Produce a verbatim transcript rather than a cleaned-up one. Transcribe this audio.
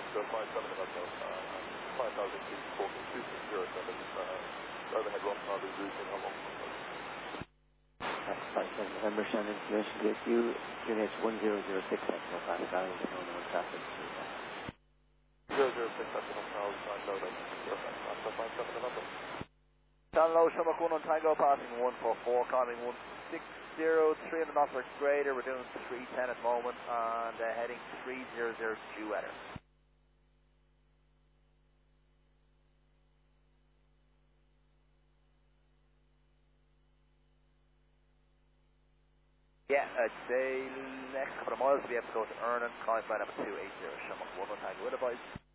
Oscar five seven November, uh, five thousand feet, fourteen two six zero seven, uh, overhead one pound is losing how long? five seven November, Shannon, information to you, Q N H one zero zero six, National Pass Valley, no known traffic. zero zero six, National Pass, nine November, Oscar five seven November. Down low, Shamrock one on Tango, passing one four four, climbing one six zero, three hundred knots per grader, we're doing three ten at the moment, and uh, heading three zero zero two weather. Yeah, I'd say next couple of miles we'll be able to go to Ernan, climb flight number two eight zero, Shamrock one on Tango, with advice.